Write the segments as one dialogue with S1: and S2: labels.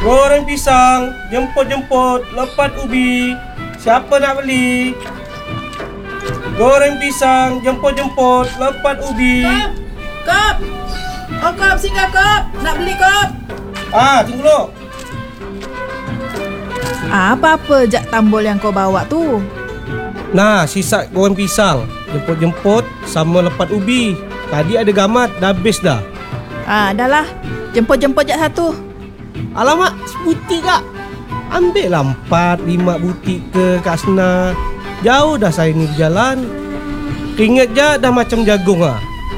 S1: Goreng pisang, jemput-jemput, lepat ubi. Siapa nak beli? Goreng pisang, jemput-jemput, lepat ubi.
S2: Kop! Oh Kop, singgah Kop! Nak beli Kop?
S1: Tunggu dulu.
S2: Apa-apa jak tambol yang kau bawa tu?
S1: Nah, sisa goreng pisang, jemput-jemput sama lepat ubi. Tadi ada gamat, dah habis dah.
S2: Dah lah. Jemput-jemput jak satu.
S1: Alamak, sebutik kak. Ambil lah 4-5 butik ke Kak Asna. Jauh dah saya ni berjalan. Keringat je dah macam jagung lah.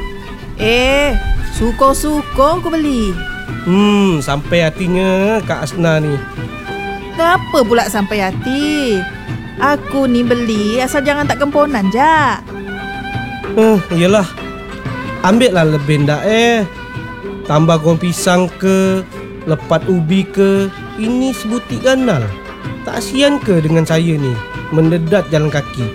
S2: Suka-suka aku beli.
S1: Sampai hatinya Kak Asna ni.
S2: Kenapa pula sampai hati? Aku ni beli asal jangan tak kemponan jak.
S1: Yelah. Ambil lah lebih ndak tambah goreng pisang ke, lepat ubi ke. Ini sebutik ganal. Tak kasihan ke dengan saya ni mendedat jalan kaki?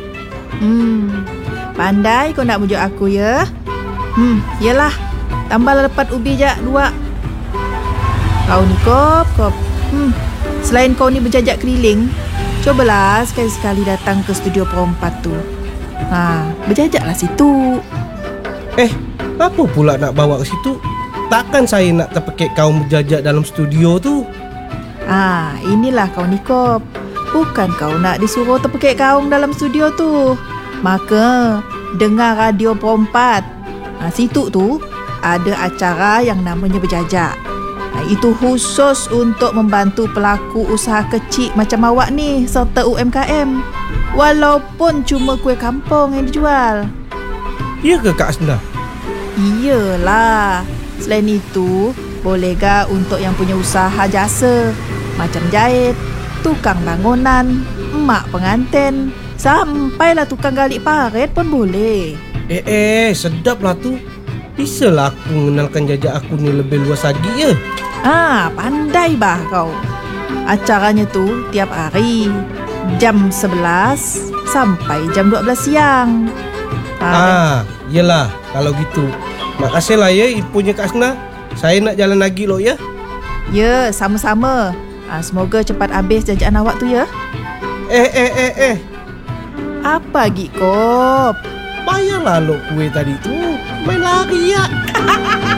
S2: Pandai kau nak bujuk aku ya. Yelah. Tambahlah lepat ubi jak 2. Kau ni Kop. Selain kau ni berjajak keliling, cobalah sekali-sekali datang ke studio Perompat tu. Berjajaklah situ.
S1: Apa pula nak bawa ke situ? Takkan saya nak terpekik kau berjajak dalam studio tu?
S2: Inilah kau ni Kop. Bukan kau nak disuruh terpekik kaung dalam studio tu. Maka dengar radio Perompat. Situ tu ada acara yang namanya berjajak. Itu khusus untuk membantu pelaku usaha kecil macam awak ni serta UMKM. Walaupun cuma kuih kampung yang dijual.
S1: Ya ke Kak Asna?
S2: Iyalah. Selain itu, boleh ke untuk yang punya usaha jasa macam jahit, tukang bangunan, mak pengantin, sampailah tukang galik parit pun boleh.
S1: Sedap lah tu. Bisalah aku mengenalkan jajak aku ni lebih luas lagi ya.
S2: Pandai bah kau. Acaranya tu tiap hari jam 11 sampai jam 12 siang.
S1: Yelah kalau gitu. Makasih lah ya infonya Kak Asna. Saya nak jalan lagi loh ya.
S2: Ya, sama-sama. Semoga cepat habis jajanan awak tu ya. Apa lagi Kop?
S1: Bayarlah lo kue tadi tu. Main lari ya.